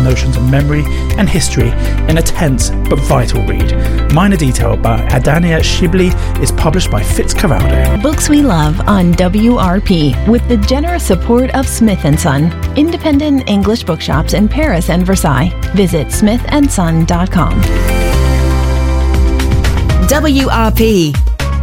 notions of memory and history in a tense but vital read. Minor Detail by Adania Shibli is published by Fitzcarraldo. Books We Love on WRP with the generous support of Smith & Son, independent English bookshops in Paris and Versailles. Visit smithandson.com. WRP.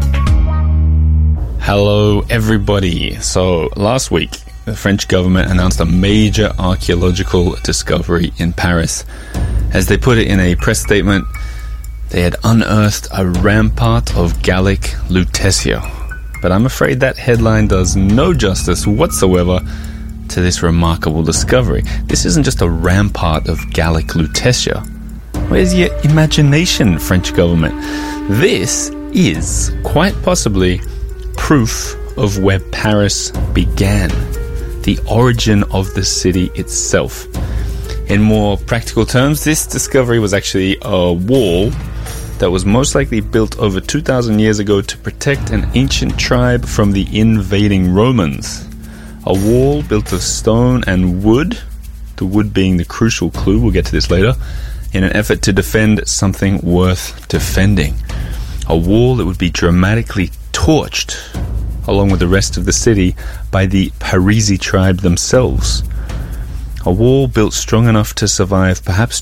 Hello everybody. So last week the French government announced a major archaeological discovery in Paris. As they put it in a press statement, they had unearthed a rampart of Gallic lutetia. But I'm afraid that headline does no justice whatsoever to this remarkable discovery. This isn't just a rampart of Gallic lutetia. Where's your imagination, French government? This is quite possibly proof of where Paris began, the origin of the city itself. In more practical terms, this discovery was actually a wall that was most likely built over 2,000 years ago to protect an ancient tribe from the invading Romans. A wall built of stone and wood, the wood being the crucial clue, we'll get to this later, in an effort to defend something worth defending. A wall that would be dramatically torched, along with the rest of the city, by the Parisi tribe themselves. A wall built strong enough to survive perhaps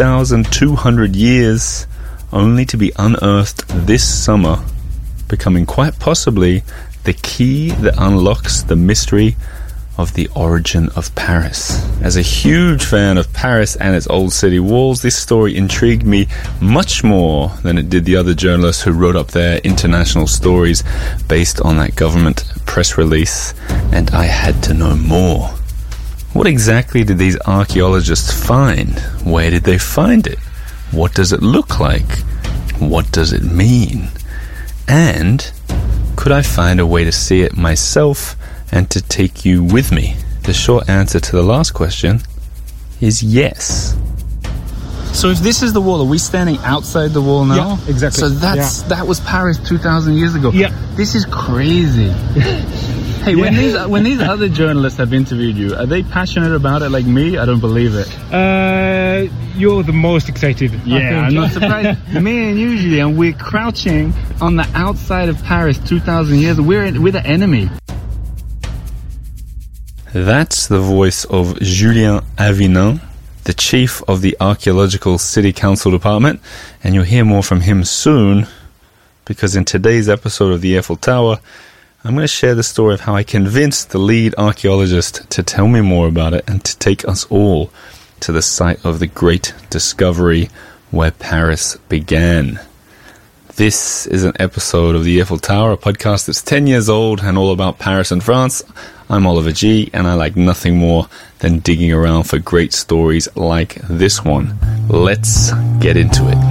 2,200 years, only to be unearthed this summer, becoming quite possibly the key that unlocks the mystery of the origin of Paris. As a huge fan of Paris and its old city walls, this story intrigued me much more than it did the other journalists who wrote up their international stories based on that government press release, and I had to know more. What exactly did these archaeologists find? Where did they find it? What does it look like? What does it mean? And could I find a way to see it myself and to take you with me? The short answer to the last question is yes. So if this is the wall, are we standing outside the wall now? Yeah, exactly. So that was Paris 2,000 years ago. Yeah. This is crazy. Hey, when these other journalists have interviewed you, are they passionate about it like me? I don't believe it. You're the most excited. Yeah, I'm not surprised. Me and you, Julien, we're crouching on the outside of Paris 2,000 years. We're the enemy. That's the voice of Julien Avinan, the chief of the Archaeological City Council Department, and you'll hear more from him soon, because in today's episode of the Eiffel Tower, I'm going to share the story of how I convinced the lead archaeologist to tell me more about it and to take us all to the site of the great discovery where Paris began. This is an episode of the Eiffel Tower, a podcast that's 10 years old and all about Paris and France. I'm Oliver G, and I like nothing more than digging around for great stories like this one. Let's get into it.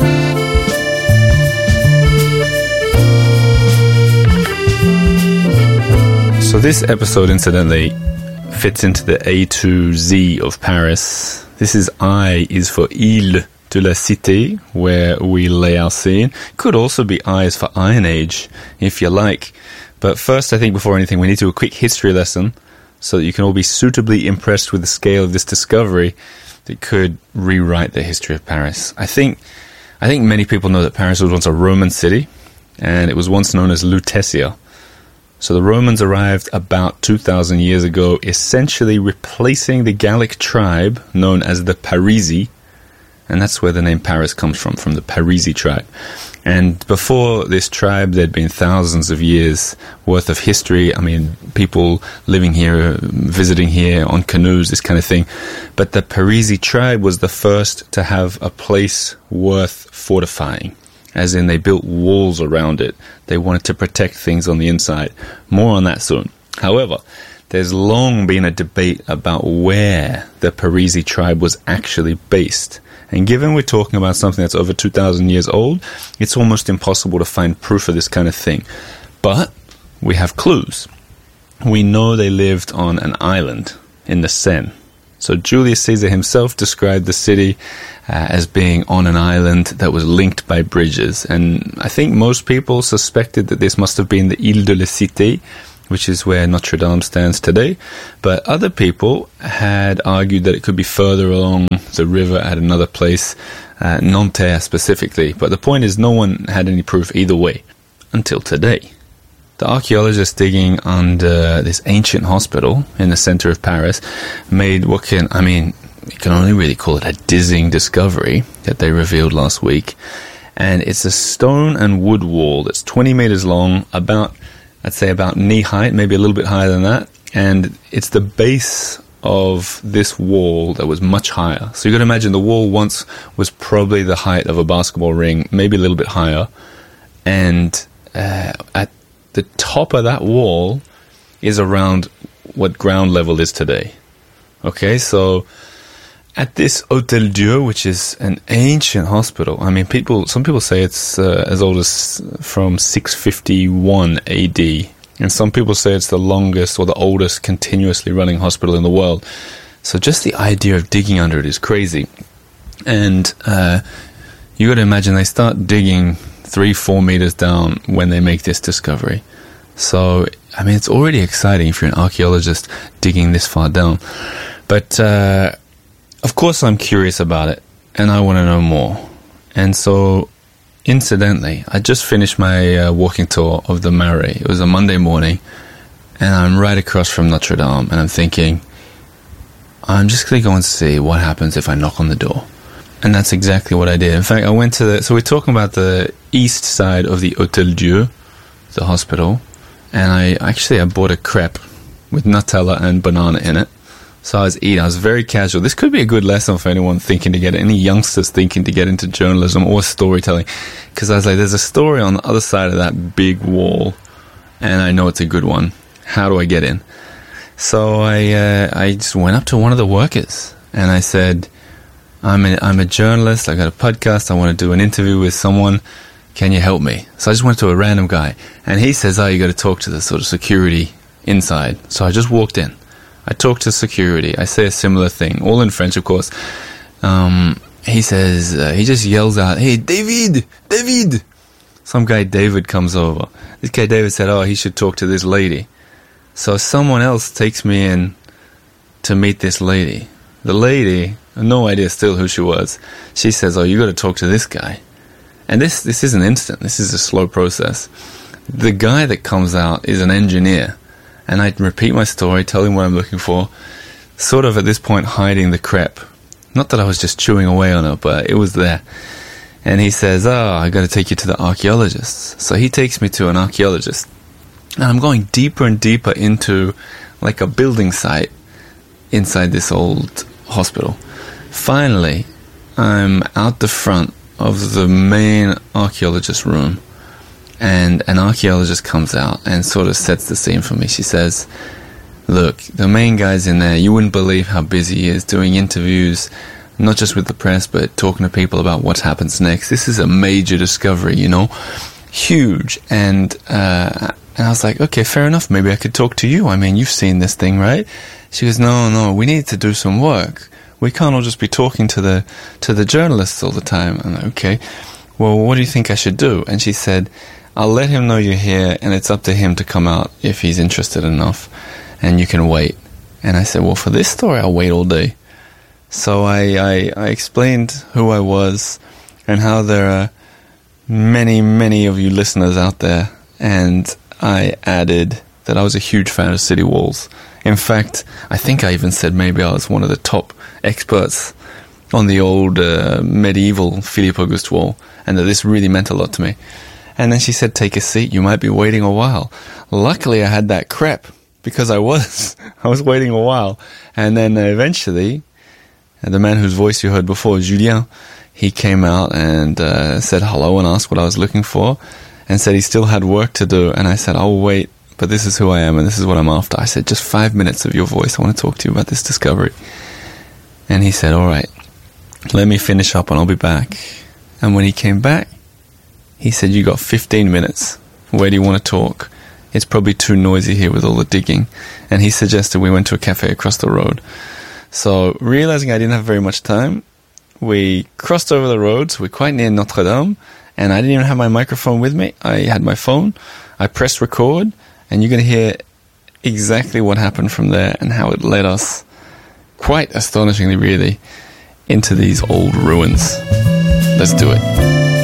So this episode, incidentally, fits into the A to Z of Paris. This is I is for Ile de la Cité, where we lay our scene. Could also be I is for Iron Age, if you like. But first, I think before anything, we need to do a quick history lesson so that you can all be suitably impressed with the scale of this discovery that could rewrite the history of Paris. I think many people know that Paris was once a Roman city, and it was once known as Lutetia. So the Romans arrived about 2,000 years ago, essentially replacing the Gallic tribe known as the Parisi, and that's where the name Paris comes from the Parisi tribe. And before this tribe, there'd been thousands of years worth of history. I mean, people living here, visiting here on canoes, this kind of thing. But the Parisi tribe was the first to have a place worth fortifying, as in they built walls around it. They wanted to protect things on the inside. More on that soon. However, there's long been a debate about where the Parisi tribe was actually based. And given we're talking about something that's over 2,000 years old, it's almost impossible to find proof of this kind of thing. But we have clues. We know they lived on an island in the Seine. So Julius Caesar himself described the city as being on an island that was linked by bridges. And I think most people suspected that this must have been the Ile de la Cité, which is where Notre Dame stands today. But other people had argued that it could be further along the river at another place, Nanterre specifically. But the point is, no one had any proof either way until today. The archaeologists digging under this ancient hospital in the center of Paris made you can only really call it a dizzying discovery that they revealed last week. And it's a stone and wood wall that's 20 meters long, about knee height, maybe a little bit higher than that. And it's the base of this wall that was much higher. So you got to imagine the wall once was probably the height of a basketball ring, maybe a little bit higher. And at the top of that wall is around what ground level is today. Okay, so at this Hôtel Dieu, which is an ancient hospital, some people say it's as old as from 651 AD, and some people say it's the longest or the oldest continuously running hospital in the world. So just the idea of digging under it is crazy. And you got to imagine they start digging 3-4 meters down when they make this discovery. So, it's already exciting if you're an archaeologist digging this far down. But, of course I'm curious about it, and I want to know more. And so, incidentally, I just finished my walking tour of the Marais. It was a Monday morning, and I'm right across from Notre Dame, and I'm thinking, I'm just going to go and see what happens if I knock on the door. And that's exactly what I did. In fact, I went to so we're talking about the east side of the Hôtel Dieu, the hospital, and I bought a crepe with Nutella and banana in it. So I was very casual. This could be a good lesson for anyone any youngsters thinking to get into journalism or storytelling. Because I was like, there's a story on the other side of that big wall, and I know it's a good one. How do I get in? So I just went up to one of the workers, and I said, I'm a journalist, I got a podcast, I want to do an interview with someone, can you help me? So I just went to a random guy, and he says, you got to talk to the sort of security inside. So I just walked in. I talk to security. I say a similar thing, all in French, of course. He says, he just yells out, "Hey, David! David!" Some guy, David, comes over. This guy, David, said, he should talk to this lady. So someone else takes me in to meet this lady. The lady, no idea still who she was. She says, you got to talk to this guy. And this isn't instant. This is a slow process. The guy that comes out is an engineer. And I repeat my story, tell him what I'm looking for, sort of at this point hiding the crepe. Not that I was just chewing away on it, but it was there. And he says, I got to take you to the archaeologists. So he takes me to an archaeologist. And I'm going deeper and deeper into like a building site inside this old hospital. Finally, I'm out the front of the main archaeologist room. And an archaeologist comes out and sort of sets the scene for me. She says, look, the main guy's in there. You wouldn't believe how busy he is doing interviews, not just with the press, but talking to people about what happens next. This is a major discovery, huge. And I was like, okay, fair enough. Maybe I could talk to you. You've seen this thing, right? She goes, no, we need to do some work. We can't all just be talking to the journalists all the time. I'm like, okay, well, what do you think I should do? And she said, I'll let him know you're here, and it's up to him to come out if he's interested enough, and you can wait. And I said, well, for this story, I'll wait all day. So I explained who I was and how there are many, many of you listeners out there, and I added that I was a huge fan of city walls. In fact, I think I even said maybe I was one of the top experts on the old medieval Philippe Auguste wall, and that this really meant a lot to me. And then she said, take a seat, you might be waiting a while. Luckily, I had that crepe, because I was waiting a while. And then eventually, the man whose voice you heard before, Julien, he came out and said hello and asked what I was looking for, and said he still had work to do. And I said, I'll wait, but this is who I am and this is what I'm after. I said, just 5 minutes of your voice, I want to talk to you about this discovery. And he said, all right, let me finish up and I'll be back. And when he came back, he said, you got 15 minutes. Where do you want to talk? It's probably too noisy here with all the digging. And he suggested we went to a cafe across the road. So, realizing I didn't have very much time, we crossed over the road, so we're quite near Notre Dame, and I didn't even have my microphone with me. I had my phone, I pressed record, and you're going to hear exactly what happened from there and how it led us, quite astonishingly really, into these old ruins. Let's do it.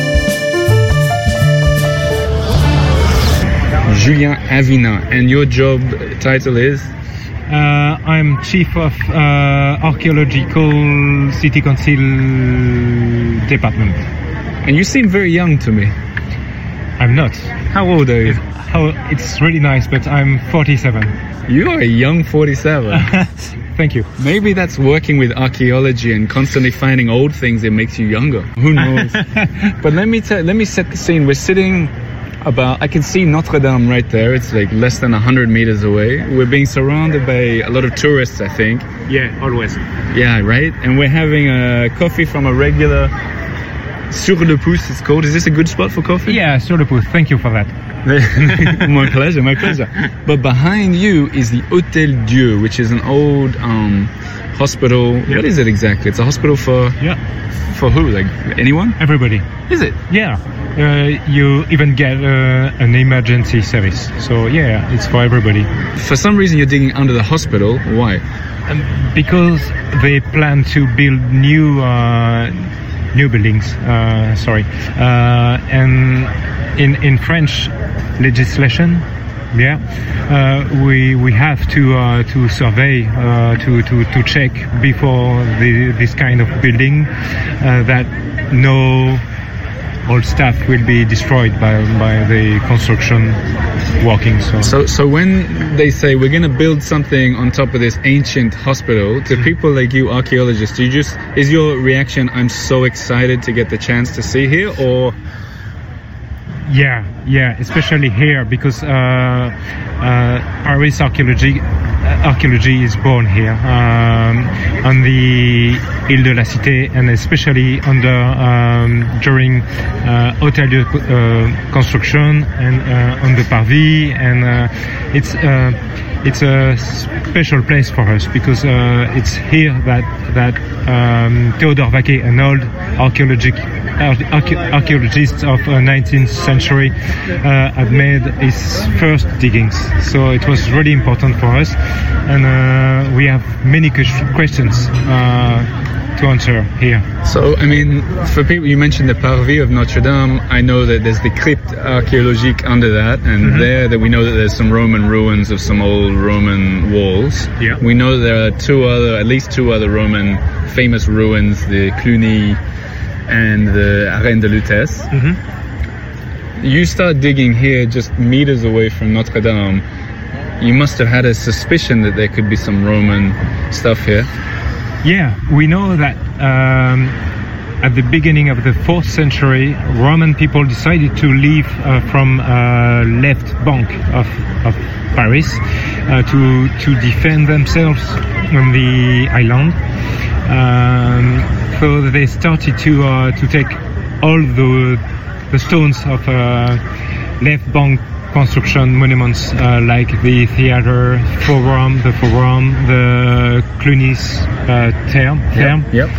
Julien Avina, and your job title is? I'm Chief of Archaeological City Council Department. And you seem very young to me. I'm not. How old are you? It's really nice, but I'm 47. You are a young 47. Thank you. Maybe that's working with archaeology and constantly finding old things that makes you younger. Who knows? But let me set the scene. We're sitting I can see Notre Dame right there. It's like less than 100 meters away. We're being surrounded by a lot of tourists, I think. Yeah, always. Yeah, right? And we're having a coffee from a regular Sur le Pouce, it's called. Is this a good spot for coffee? Yeah, Sur le Pouce. Thank you for that. My pleasure, my pleasure. But behind you is the Hôtel Dieu, which is an old hospital. Yeah. What is it exactly? It's a hospital for... Yeah. For who? Like anyone? Everybody. Is it? Yeah. You even get an emergency service. So yeah, it's for everybody. For some reason you're digging under the hospital. Why? Because they plan to build new buildings. And in French legislation, we have to survey to check before this kind of building that no old stuff will be destroyed by the construction working. So when they say we're going to build something on top of this ancient hospital, to people like you, archaeologists, is your reaction, I'm so excited to get the chance to see here, or? Yeah, especially here because Paris archaeology is born here on the Ile de la Cité, and especially during Hôtel Dieu construction and on the Parvis, and it's a special place for us because it's here that Théodore Vaquet, an old archaeologist of 19th century, had made his first diggings. So it was really important for us, and we have many questions to answer here. So, I mean, for people, you mentioned the Parvis of Notre Dame. I know that there's the Crypte Archéologique under that, and there that we know that there's some Roman ruins of some old Roman walls. Yeah. We know there are at least two other Roman famous ruins, the Cluny and the Arène de Lutèce. You start digging here just meters away from Notre Dame. You must have had a suspicion that there could be some Roman stuff here. Yeah, we know that at the beginning of the 4th century, Roman people decided to leave from left bank of Paris to defend themselves on the island. So they started to take all the stones of left bank construction monuments like the theater, the forum, the Cluny's term. Yep.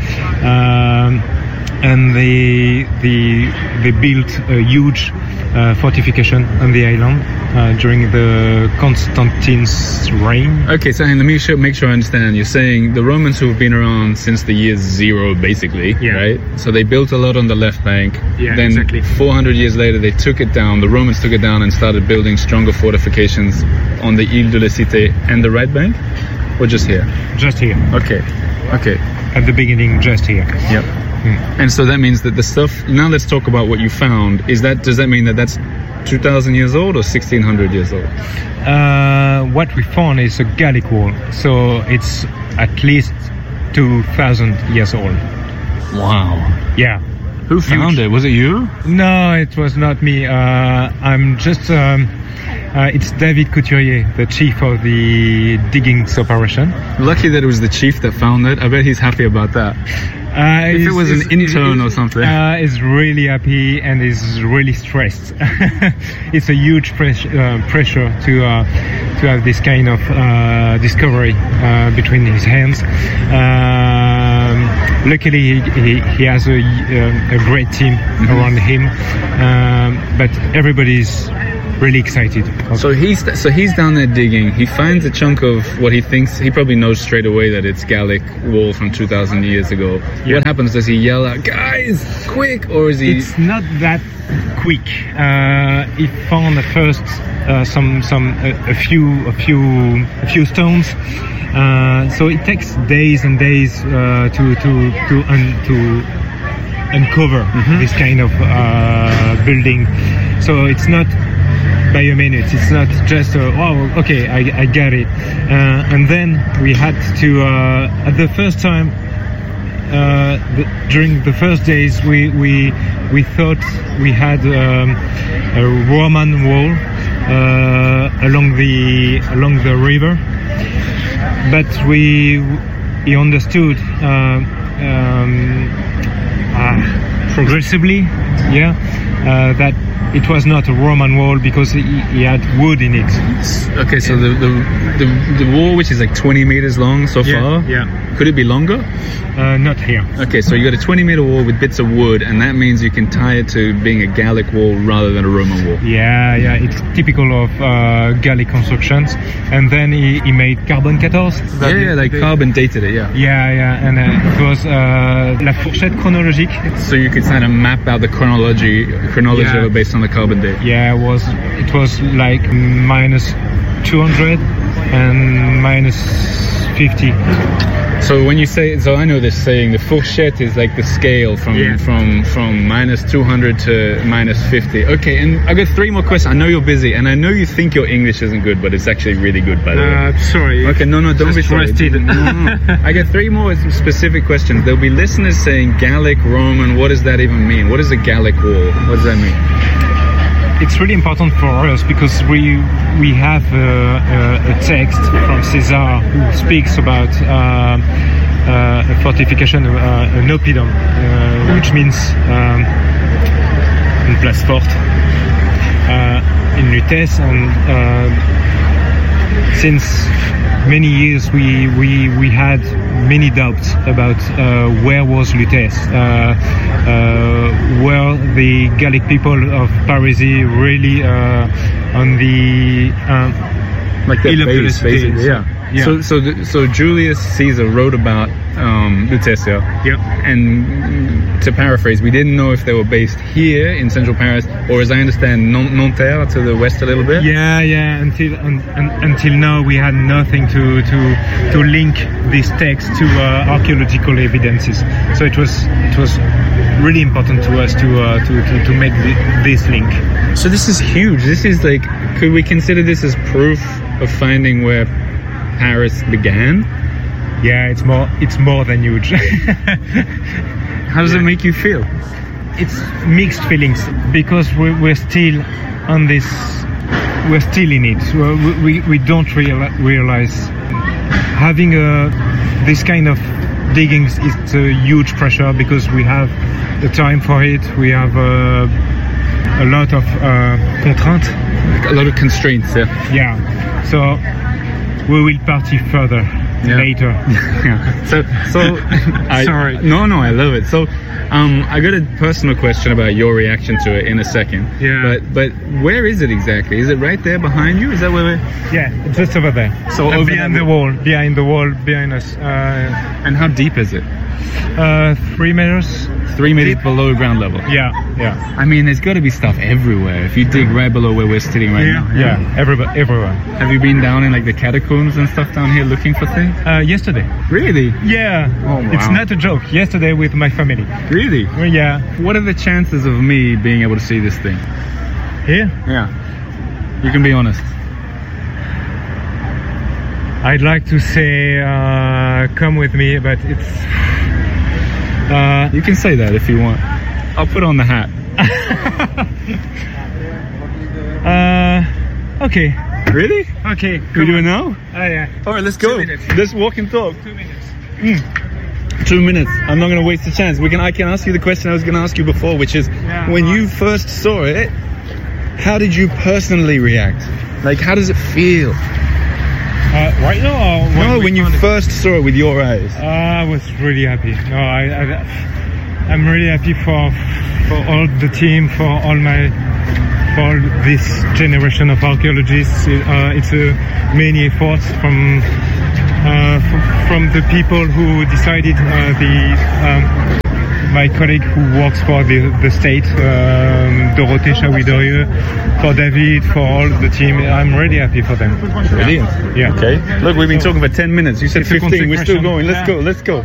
And they built a huge fortification on the island during the Constantine's reign. Okay, so let me make sure I understand. You're saying the Romans who have been around since the year 0, basically, right? So they built a lot on the left bank. Yeah, then exactly. 400 years later, they took it down. The Romans took it down and started building stronger fortifications on the Ile de la Cité and the right bank, or just here? Just here. Okay. At the beginning, just here. Yep. And so that means that the stuff. Now let's talk about what you found. Does that mean that that's 2,000 years old or 1,600 years old? What we found is a Gallic wall, so it's at least 2,000 years old. Wow. Yeah. Who found it? Was it you? No, it was not me. I'm just. It's David Couturier, the chief of the diggings operation. Lucky that it was the chief that found it. I bet he's happy about that. If it was an intern or something. He's really happy and is really stressed. It's a huge pressure to have this kind of discovery between his hands. Luckily, he has a great team around him, but everybody's really excited. So he's down there digging. He finds a chunk of what he thinks. He probably knows straight away that it's Gallic wall from 2,000 years ago. Yeah. What happens? Does he yell out, "Guys, quick!" Or is he? It's not that quick. He found at first a few stones. So it takes days and days to uncover this kind of building. So it's not by a minute. It's not just okay, I get it. And then we had to at the first time. During the first days, we thought we had a Roman wall along the river, but he understood progressively, that it was not a Roman wall because he had wood in it. Okay, so the wall, which is like 20 meters long so far, could it be longer? Not here. Okay, so you got a 20-meter wall with bits of wood, and that means you can tie it to being a Gallic wall rather than a Roman wall. Yeah, it's typical of Gallic constructions. And then he made carbon 14. Carbon dated it, yeah. Yeah, and it was la fourchette chronologique. So you could kind of map out the chronology of it based on the carbon date. Yeah, it was like minus 200 and minus 50. So when you say, so I know this saying, the fourchette is like the scale from minus 200 to minus 50. Okay, and I've got 3 more questions. I know you're busy, and I know you think your English isn't good, but it's actually really good, by the way. Sorry. Okay, no, don't be sorry. No. I got 3 more specific questions. There'll be listeners saying Gallic, Roman, what does that even mean? What is a Gallic wall? What does that mean? It's really important for us because we have a text from César who speaks about a fortification, an oppidum, which means une place forte in Lutèce, and since many years we had many doubts about where was Lutèce, were the Gallic people of Parisis really on the like the base, basically, yeah. So Julius Caesar wrote about Lutetia. Yep. And to paraphrase, we didn't know if they were based here in central Paris, or as I understand, Nanterre to the west a little bit. Yeah. Until now, we had nothing to link this text to archaeological evidences. So it was really important to us to make this link. So this is huge. This is like, could we consider this as proof of finding where Paris began? Yeah, it's more than huge. How does it make you feel? It's mixed feelings because we're still on this. We're still in it. We don't realize having this kind of diggings is a huge pressure because we have the time for it. We have a lot of contraintes. A lot of constraints. Yeah. So we will party further later. So sorry. No, I love it. So I got a personal question about your reaction to it in a second. Yeah. But where is it exactly? Is it right there behind you? Is that where we're... Yeah, just over there. So over behind the wall, behind us. And how deep is it? 3 meters. 3 meters below ground level. Yeah. I mean, there's got to be stuff everywhere. If you dig right below where we're sitting right now. Yeah, everywhere. Have you been down in like the catacombs and stuff down here looking for things? Yesterday. Really? Yeah. Oh, wow. It's not a joke. Yesterday with my family. Really? Yeah. What are the chances of me being able to see this thing? Here? Yeah. You can be honest. I'd like to say come with me, but it's... you can say that if you want. I'll put on the hat. Okay. Really? Okay. We do it now? Yeah. Alright, let's go. 2 minutes. Let's walk and talk. 2 minutes. 2 minutes. I'm not going to waste the chance. I can ask you the question I was going to ask you before, which is, when you first saw it, how did you personally react? Like, how does it feel? Right now? Or No, when you first saw it with your eyes. I was really happy. No, I'm really happy for all the team, for all my all this generation of archaeologists. It's a many efforts from the people who decided, my colleague who works for the state, Dorothée Chaoui-Derieux, for David, for all the team. I'm really happy for them. Brilliant. Yeah. Okay. Look, we've been talking for 10 minutes. You said 15. We're still going. Let's go.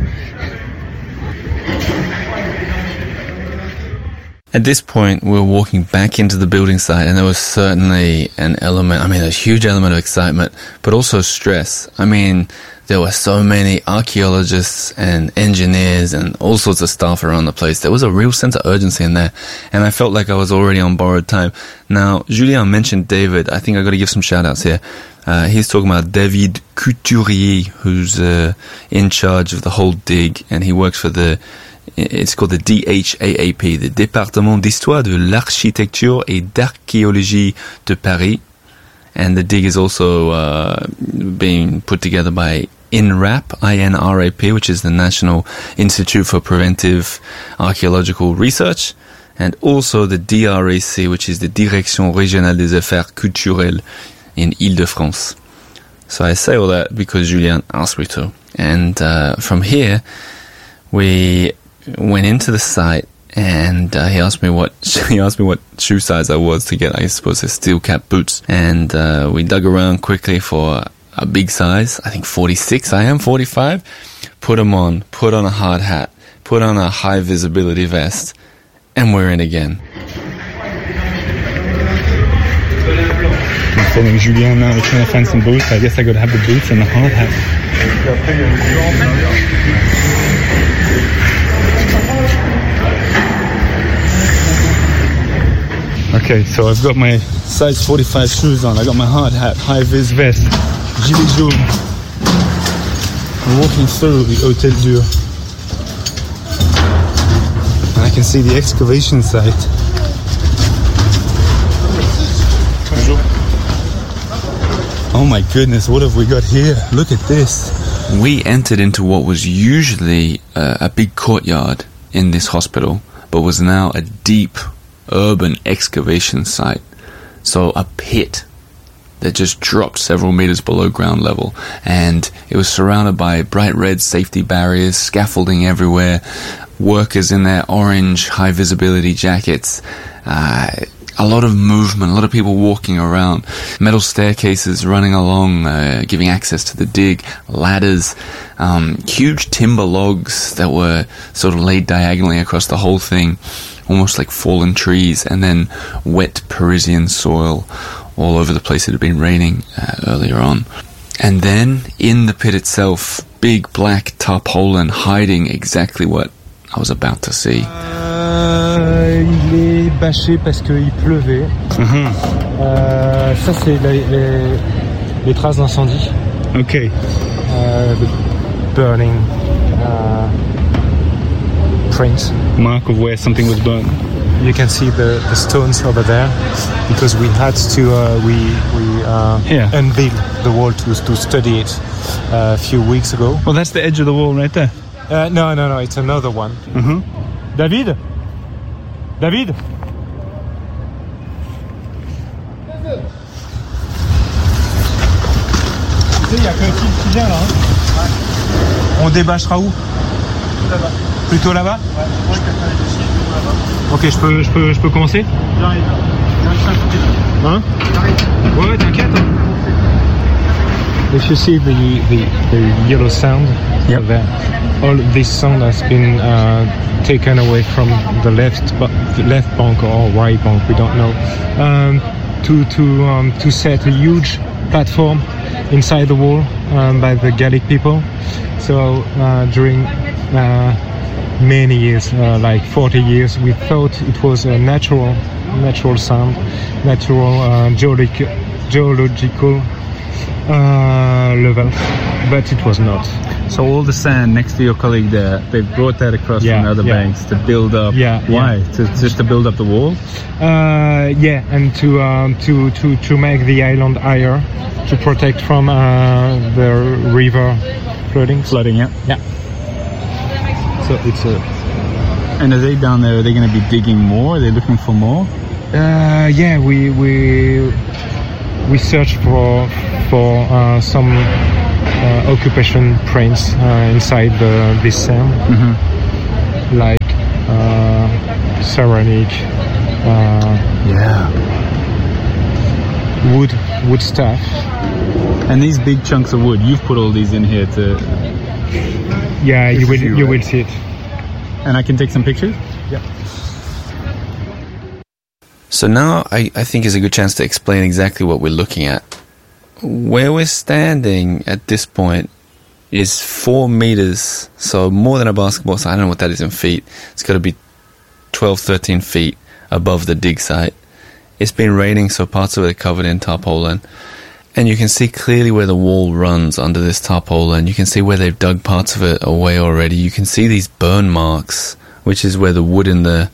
At this point, we were walking back into the building site, and there was certainly an element, a huge element of excitement, but also stress. There were so many archaeologists and engineers and all sorts of staff around the place. There was a real sense of urgency in there, and I felt like I was already on borrowed time. Now, Julien mentioned David. I think I've got to give some shout-outs here. He's talking about David Couturier, who's in charge of the whole dig, and he works for it's called the DHAAP, the Département d'Histoire de l'Architecture et d'Archéologie de Paris. And the dig is also being put together by INRAP, INRAP, which is the National Institute for Preventive Archaeological Research, and also the DRAC, which is the Direction Régionale des Affaires Culturelles in Île-de-France. So I say all that because Julien asked me to. And from here, we went into the site, and he asked me what shoe size I was to get, I suppose, his steel cap boots. And we dug around quickly for a big size. I think 46. I am 45. Put them on. Put on a hard hat. Put on a high visibility vest, and we're in again. I'm following Julien now. We're trying to find some boots. I guess I got to have the boots and the hard hat. Okay, so I've got my size 45 shoes on. I got my hard hat, high vis vest, gilet jaune. I'm walking through the Hôtel Dieu. And I can see the excavation site. Oh my goodness, what have we got here? Look at this. We entered into what was usually a big courtyard in this hospital, but was now a deep urban excavation site. So a pit that just dropped several meters below ground level, and it was surrounded by bright red safety barriers, scaffolding everywhere, workers in their orange high visibility jackets, a lot of movement, a lot of people walking around, metal staircases running along, giving access to the dig, ladders, huge timber logs that were sort of laid diagonally across the whole thing, almost like fallen trees, and then wet Parisian soil all over the place. It had been raining earlier on. And then, in the pit itself, big black tarpaulin hiding exactly what I was about to see. Il est bâché parce qu'il pleuvait. Ça, c'est les traces d'incendie. Okay. The burning prints. Mark of where something was burnt. You can see the stones over there, because we had to unveil the wall to study it a few weeks ago. Well, that's the edge of the wall right there. No, it's another one. David? David? Il y a qu'un fil qui vient là. On débâchera où? Là-bas. Plutôt là-bas? Ouais, je crois qu'il y a là-bas. Ok, je peux commencer? J'arrive. Hein? J'arrive. Ouais, t'inquiète. Hein? If you see the yellow sand there, all this sand has been taken away from the left bank or right bank, we don't know, to set a huge platform inside the wall by the Gallic people. So during many years, like 40 years, we thought it was a natural sand, natural geological level, but it was not. So all the sand next to your colleague there, they brought that across from other banks to build up. Why? Just to build up the wall? And to make the island higher, to protect from the river flooding. Yeah. So it's a. And are they down there? Are they going to be digging more? Are they looking for more? Yeah, we searched for some occupation prints inside this sand, like ceramic, wood stuff. And these big chunks of wood, you've put all these in here to... Yeah, you will see it. And I can take some pictures? Yeah. So now I think is a good chance to explain exactly what we're looking at. Where we're standing at this point is 4 meters, so more than a basketball, so I don't know what that is in feet. It's got to be 12, 13 feet above the dig site. It's been raining, so parts of it are covered in tarpaulin. And you can see clearly where the wall runs under this tarpaulin. You can see where they've dug parts of it away already. You can see these burn marks, which is where the wood in the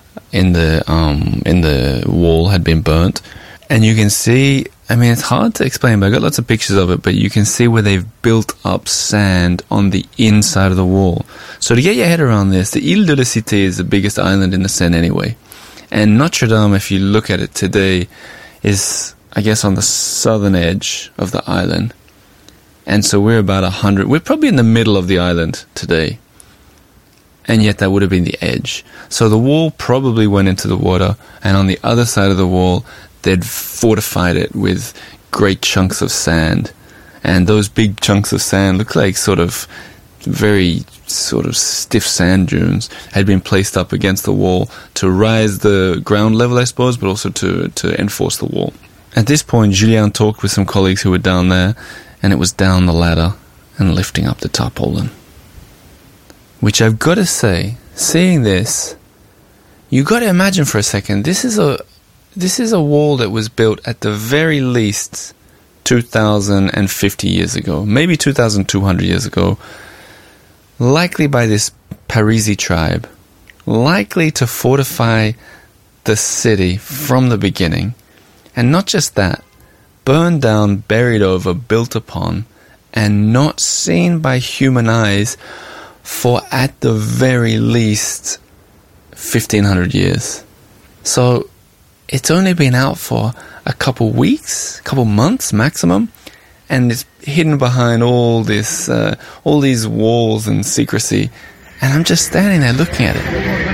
wall had been burnt. And you can see, I mean, it's hard to explain, but I got lots of pictures of it, but you can see where they've built up sand on the inside of the wall. So to get your head around this, the Île de la Cité is the biggest island in the Seine anyway. And Notre Dame, if you look at it today, is, I guess, on the southern edge of the island. And so we're about 100, we're probably in the middle of the island today. And yet that would have been the edge. So the wall probably went into the water, and on the other side of the wall, they'd fortified it with great chunks of sand. And those big chunks of sand look like very stiff sand dunes, had been placed up against the wall to rise the ground level, I suppose, but also to enforce the wall. At this point, Julien talked with some colleagues who were down there, and it was down the ladder and lifting up the tarpaulin. Which I've got to say, seeing this, you got to imagine for a second, this is a wall that was built at the very least 2,050 years ago, maybe 2,200 years ago, likely by this Parisi tribe, likely to fortify the city from the beginning. And not just that, burned down, buried over, built upon, and not seen by human eyes for at the very least 1,500 years. So it's only been out for a couple weeks, couple months maximum, and it's hidden behind all these walls and secrecy. And I'm just standing there looking at it.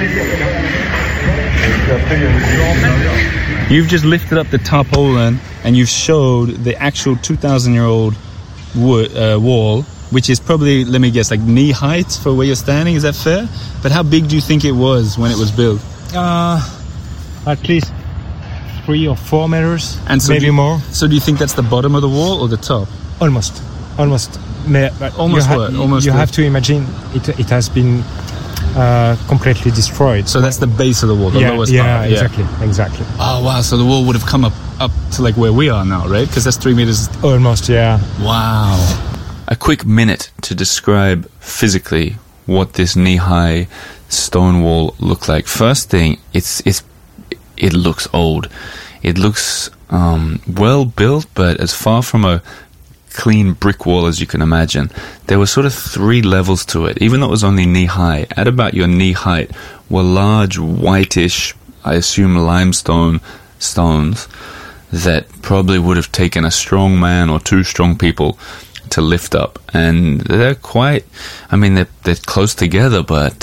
You've just lifted up the tarpaulin and you've showed the actual 2,000-year-old wall, which is probably, let me guess, like knee height for where you're standing. Is that fair? But how big do you think it was when it was built? At least 3 or 4 meters, and so maybe more. So do you think that's the bottom of the wall or the top? Almost. Almost you have to imagine it has been completely destroyed. So that's the base of the wall, the lowest part. Exactly. Oh wow! So the wall would have come up to like where we are now, right? Because that's 3 meters. Almost, yeah. Wow. A quick minute to describe physically what this knee-high stone wall looked like. First thing, it looks old. It looks well built, but as far from a clean brick wall as you can imagine. There were sort of 3 levels to it, even though it was only knee-high. At about your knee height were large, whitish, I assume limestone stones that probably would have taken a strong man or 2 strong people to lift up. And they're quite, I mean, they're close together, but,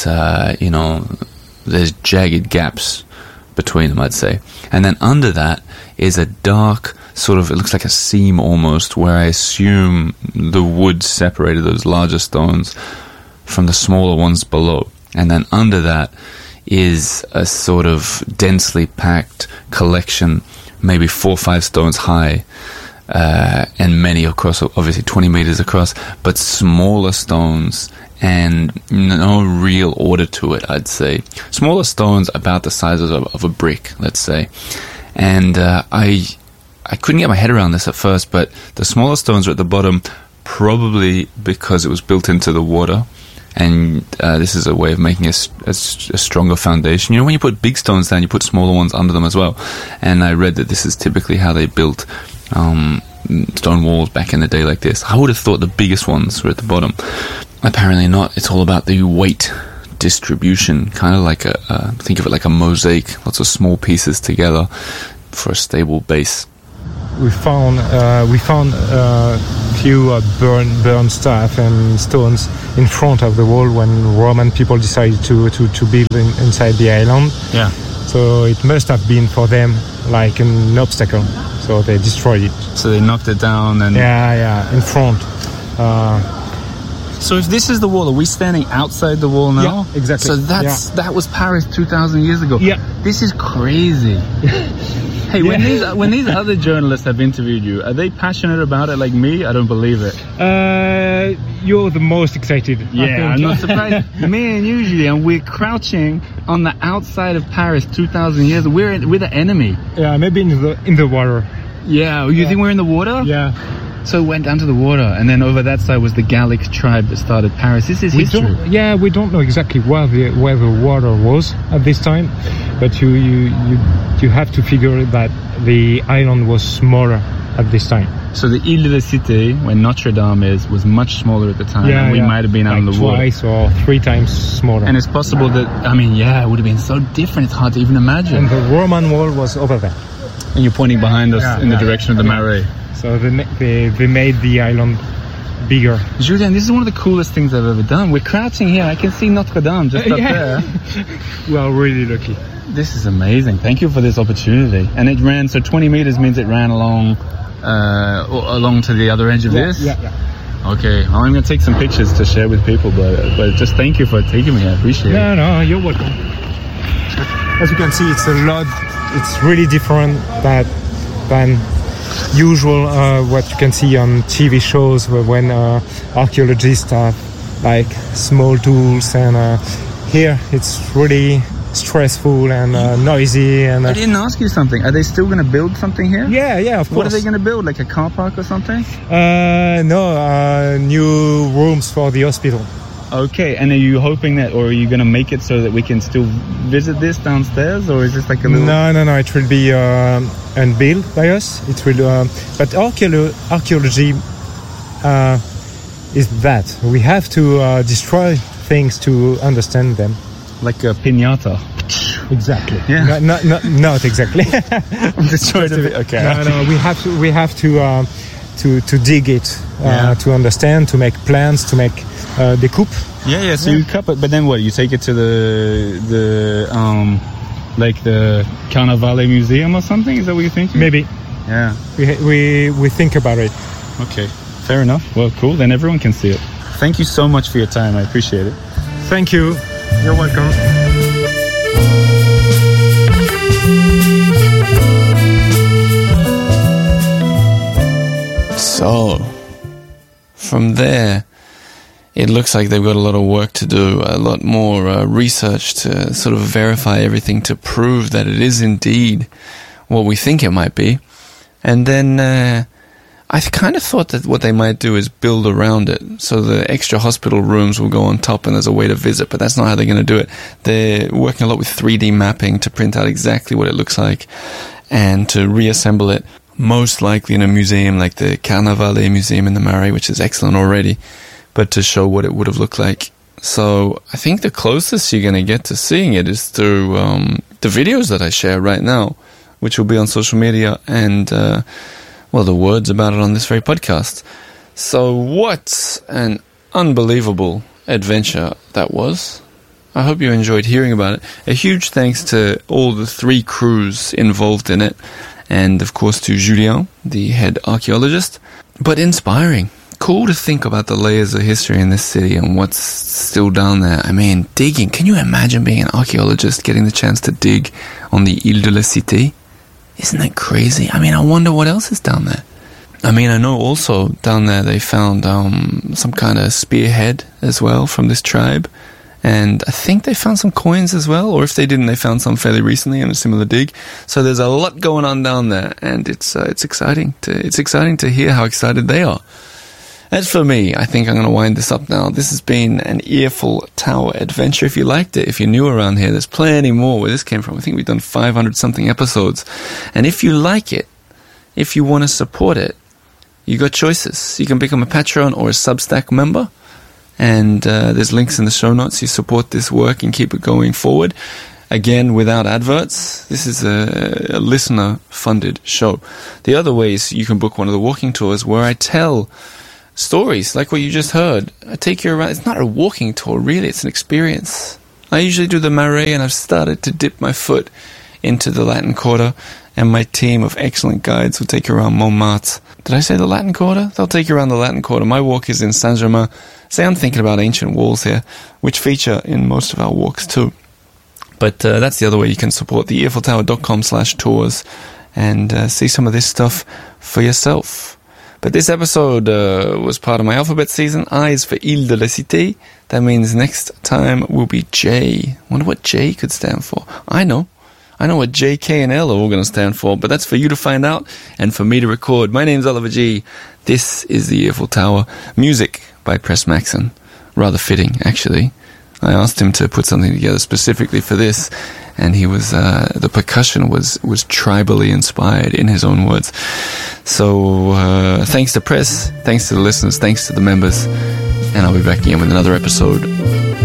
there's jagged gaps between them, I'd say. And then under that is a dark sort of, it looks like a seam almost, where I assume the wood separated those larger stones from the smaller ones below. And then under that is a sort of densely packed collection, maybe 4 or 5 stones high, and many across, obviously 20 meters across, but smaller stones and no real order to it, I'd say. Smaller stones about the size of a brick, let's say. And I couldn't get my head around this at first, but the smaller stones are at the bottom, probably because it was built into the water, and this is a way of making a stronger foundation. You know, when you put big stones down, you put smaller ones under them as well. And I read that this is typically how they built stone walls back in the day like this. I would have thought the biggest ones were at the bottom. Apparently not. It's all about the weight distribution, kind of like think of it like a mosaic, lots of small pieces together for a stable base. We found few burned stuff and stones in front of the wall when Roman people decided to build inside the island. Yeah. So it must have been for them like an obstacle. So they destroyed it. So they knocked it down and... Yeah, in front. So if this is the wall, are we standing outside the wall now? Yeah, exactly. So that was Paris 2,000 years ago. Yeah. This is crazy. Hey, when these other journalists have interviewed you, are they passionate about it like me? I don't believe it. You're the most excited. Yeah, I'm not surprised. Me and usually, and we're crouching on the outside of Paris 2,000 years. We're the enemy. Yeah, maybe in the water. Yeah, you think we're in the water? Yeah. So it went down to the water, and then over that side was the Gallic tribe that started Paris. This is history. We don't know exactly where the water was at this time, but you have to figure that the island was smaller at this time. So the Ile de la Cité, where Notre Dame is, was much smaller at the time, and we might have been out in the water. Twice or 3 times smaller. And it's possible that, it would have been so different, it's hard to even imagine. And the Roman wall was over there. And you're pointing behind us in the direction of the Marais. So they made the island bigger. Julien, this is one of the coolest things I've ever done. We're crouching here. I can see Notre Dame just up there. We are really lucky. This is amazing. Thank you for this opportunity. And it ran, so 20 meters means it ran along to the other edge of this? Yeah. Okay, well, I'm going to take some pictures to share with people, but just thank you for taking me. I appreciate it. No, you're welcome. As you can see, it's really different than usual what you can see on TV shows when archaeologists have like small tools, and here it's really stressful and noisy. And I didn't ask you something. Are they still going to build something here? Yeah, of course. What are they going to build? Like a car park or something? No, new rooms for the hospital. Okay, and are you hoping that, or are you going to make it so that we can still visit this downstairs, or is this like a little... No, it will be unbuilt by us. It will, but archaeology is that. We have to destroy things to understand them. Like a piñata. Exactly. Yeah. Not exactly. Destroyed a bit. Okay. No, we have to dig it to understand, to make plans, to make découpe. Yeah. So you cup it, but then what? You take it to the Carnavalet Museum or something? Is that what you're thinking? Maybe. Yeah. We think about it. Okay. Fair enough. Well, cool. Then everyone can see it. Thank you so much for your time. I appreciate it. Thank you. You're welcome. So, from there, it looks like they've got a lot of work to do, a lot more research to sort of verify everything to prove that it is indeed what we think it might be. And then I kind of thought that what they might do is build around it. So the extra hospital rooms will go on top and there's a way to visit, but that's not how they're going to do it. They're working a lot with 3D mapping to print out exactly what it looks like and to reassemble it, most likely in a museum like the Carnavalet Museum in the Marais, which is excellent already, but to show what it would have looked like. So I think the closest you're going to get to seeing it is through the videos that I share right now, which will be on social media and... the words about it on this very podcast. So what an unbelievable adventure that was. I hope you enjoyed hearing about it. A huge thanks to all the 3 crews involved in it, and of course to Julien, the head archaeologist. But inspiring. Cool to think about the layers of history in this city and what's still down there. I mean, digging. Can you imagine being an archaeologist, getting the chance to dig on the Ile de la Cité? Isn't that crazy? I mean, I wonder what else is down there. I mean, I know also down there they found some kind of spearhead as well from this tribe. And I think they found some coins as well. Or if they didn't, they found some fairly recently in a similar dig. So there's a lot going on down there. And it's exciting to hear how excited they are. As for me, I think I'm going to wind this up now. This has been an Earful Tower adventure. If you liked it, if you're new around here, there's plenty more where this came from. I think we've done 500-something episodes. And if you like it, if you want to support it, you got choices. You can become a Patreon or a Substack member. And there's links in the show notes. You support this work and keep it going forward. Again, without adverts. This is a listener-funded show. The other way is you can book one of the walking tours where I tell stories like what you just heard. I take you around. It's not a walking tour, really. It's an experience. I usually do the Marais, and I've started to dip my foot into the Latin Quarter, and my team of excellent guides will take you around Montmartre. Did I say the Latin Quarter? They'll take you around the Latin Quarter. My walk is in Saint-Germain. See, I'm thinking about ancient walls here, which feature in most of our walks too. But that's the other way you can support the EiffelTower.com/tours and see some of this stuff for yourself. But this episode was part of my alphabet season. I is for Ile de la Cité. That means next time will be J. Wonder what J could stand for. I know what J, K, and L are all going to stand for, but that's for you to find out and for me to record. My name's Oliver G. This is the Eiffel Tower. Music by Press Maxon. Rather fitting, actually. I asked him to put something together specifically for this, and he was the percussion was tribally inspired in his own words. So thanks to Press, thanks to the listeners, thanks to the members, and I'll be back again with another episode